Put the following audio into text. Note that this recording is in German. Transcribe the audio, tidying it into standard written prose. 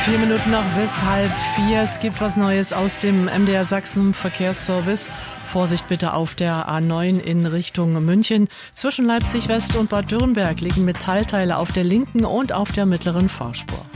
4 Minuten nach bis 3:30. Es gibt was Neues aus dem MDR Sachsen Verkehrsservice. Vorsicht bitte auf der A9 in Richtung München. Zwischen Leipzig West und Bad Dürrenberg liegen Metallteile auf der linken und auf der mittleren Fahrspur.